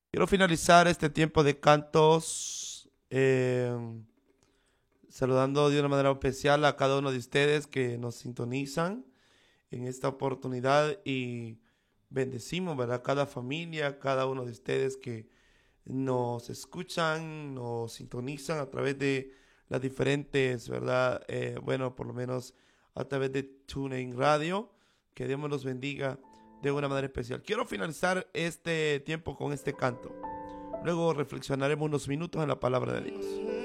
Quiero finalizar este tiempo de cantos saludando de una manera especial a cada uno de ustedes que nos sintonizan en esta oportunidad y bendecimos, ¿verdad? Cada familia, cada uno de ustedes que nos escuchan, nos sintonizan a través de las diferentes, ¿verdad? Bueno, por lo menos a través de TuneIn Radio. Que Dios me los bendiga de una manera especial. Quiero finalizar este tiempo con este canto. Luego reflexionaremos unos minutos en la palabra de Dios.